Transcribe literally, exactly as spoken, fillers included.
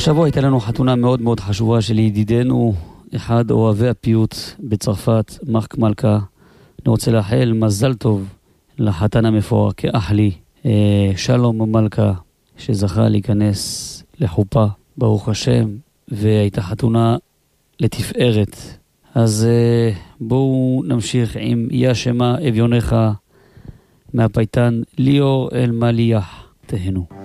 השבוע הייתה לנו חתונה מאוד מאוד חשובה של ידידנו, אחד אוהבי הפיוט בצרפת, מרק מלכה. אני רוצה לאחל מזל טוב לחתן המפואר כאח לי, שלום מלכה, שזכה להיכנס לחופה, ברוך השם, והייתה חתונה לתפארת. אז בואו נמשיך עם יה שמה אביונך מהפייטן ליאור אלמליח. תהנו.